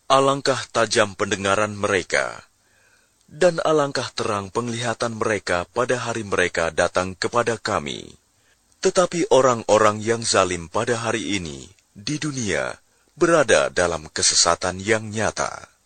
Alangkah tajam pendengaran mereka, dan alangkah terang penglihatan mereka pada hari mereka datang kepada kami. Tetapi orang-orang yang zalim pada hari ini, di dunia, berada dalam kesesatan yang nyata.